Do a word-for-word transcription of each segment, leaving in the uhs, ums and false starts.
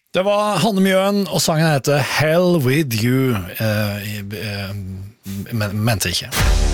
Det var Hanne Mjøen, og sangen heter Hell With You. Eh, eh, men, mente ikke.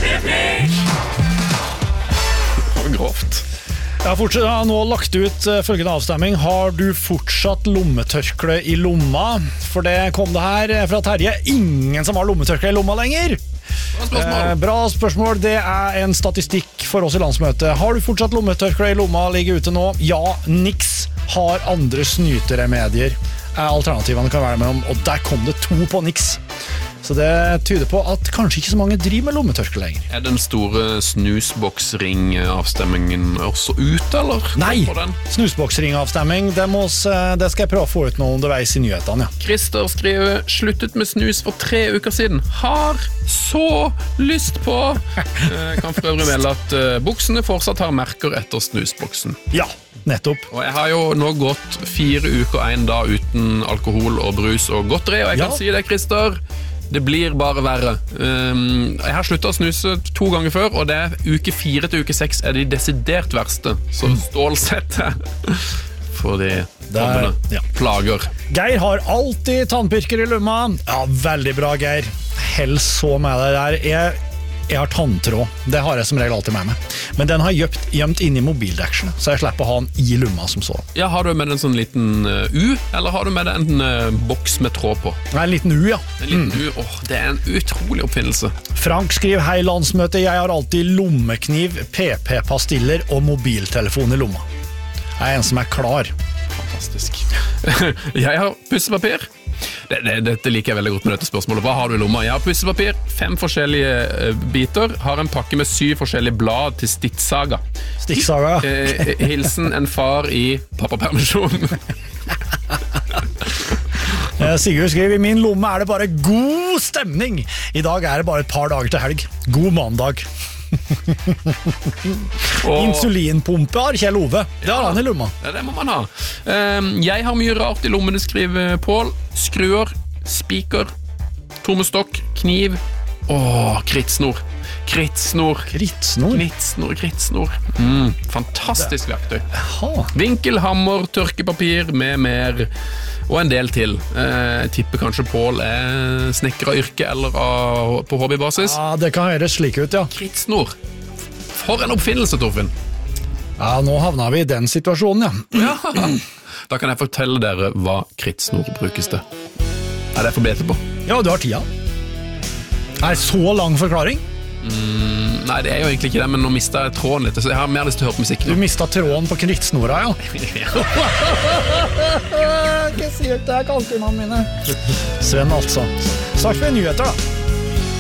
Grovt. Jeg har, fortsatt, jeg har nå lagt ut uh, følgende avstemming. Har du fortsatt lommetørkle i lomma? For det kom det her fra Terje. Ingen som har lommetørkle i lomma lenger. Bra spørsmål. Eh, bra spørsmål. Det er en statistikk for oss i landsmøtet. Har du fortsatt lommetørkle i lomma? Ligger ute nå? Ja, niks. Har andre snyteremedier. Alternativene kan være mellom, og der kom det to på niks. Så det tyder på at kanskje ikke så mange driver med lommetørkle lenger. Er den store snusboksring-avstemmingen også ute, eller? Nei, snusboksring-avstemming, det, må, det skal jeg prøve å få ut noe underveis i nyhetene, ja. Krister skriver, sluttet med snus for tre uker siden. Har så lyst på. Jeg kan for øvrig melde at buksene fortsatt har merker etter snusboksen. Ja, nettopp. Og jeg har jo nå gått fire uker og en dag uten alkohol og brus og godteri, og jeg kan ja. si det, Krister, det blir bare verre. Um, jeg har sluttet å snuse to ganger før, og det er uke fire til uke seks er de desidert verste. Så stålsette for de tommene ja. plager. Geir har alltid tannpirker i lumma. Ja, veldig bra, Geir. Hell så med det der. Jeg, jeg har tanntråd. Det har jeg som regel alltid med meg. Men den har gjemt, gjemt inn i mobildekselen, så jeg slipper å ha den i lumma som så. Ja, har du med en sånn liten uh, U, eller har du med en uh, boks med tråd på? Nei, en liten U, ja. En liten mm. U, åh, det er en utrolig oppfinnelse. Frank skriver, hei landsmøte, jeg har alltid lommekniv, P P-pastiller og mobiltelefon i lomma. Jeg er en som er klar. Fantastisk. Jeg har pussepapir. Det, det, dette liker jeg veldig godt med dette spørsmålet. Hva har du i lomma? Jeg har pussepapir, fem forskjellige uh, biter, har en pakke med syv forskjellige blad til stikksaga. Stikksaga? Uh, hilsen en far i pappapermisjon. Sigurd skriver, i min lomme er det bare god stemning. I dag er det bare et par dager til helg. God mandag. Insulinpumpe har Kjell Ove. Det har ja, han i lomma. Ja, det må man ha. um, Jeg har mye rart i lommene, skriver Pål. Skruer, spiker, tommestokk, kniv. Åh, krittsnor. Krittsnor. Krittsnor? Krittsnor, krittsnor. Mm, fantastisk verktøy. Vinkelhammer, tørkepapir med mer, og en del til. Jeg tipper kanskje Pål er snekker av yrke eller av, på hobbybasis. Ja, det kan høres slik ut, ja. Krittsnor. For en oppfinnelse, Torfinn. Ja, nå havner vi i den situasjonen, ja. Ja. Da kan jeg fortelle dere hva krittsnor brukes til. Er det for bete på? Ja, du har tida. Er det så lang forklaring? Mm, nei, det er jo egentlig ikke det, men nå mistet jeg tråden litt, så jeg har mer lyst til å høre på musikk nå. Du mistet tråden på krittsnora, ja. Hva sier du det, kalkunene mine? Sven, altså. Snart med nyheter, da.